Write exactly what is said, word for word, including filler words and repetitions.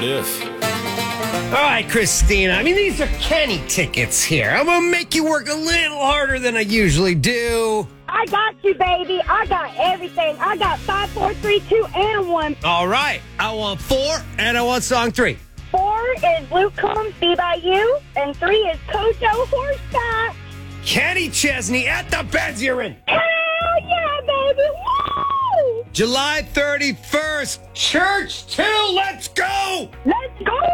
If. All right, Christina. I mean, these are Kenny tickets here. I'm going to make you work a little harder than I usually do. I got you, baby. I got everything. I got five, four, three, two, and one. All right. I want four, and I want song three. Four is Luke Combs, Be By You, and three is Cocho Horseback. Kenny Chesney at the beds you're in. Hell yeah, baby. Woo! July thirty-first, Church two, let's go! Let's go!